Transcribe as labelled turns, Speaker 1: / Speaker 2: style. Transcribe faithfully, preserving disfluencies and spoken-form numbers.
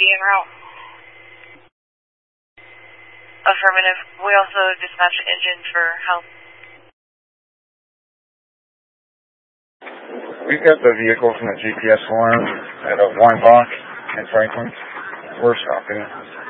Speaker 1: D en route. Affirmative. We also dispatch engine for help.
Speaker 2: We've got the vehicle from the G P S alarm at a Weinbach in Franklin. We're stopping it.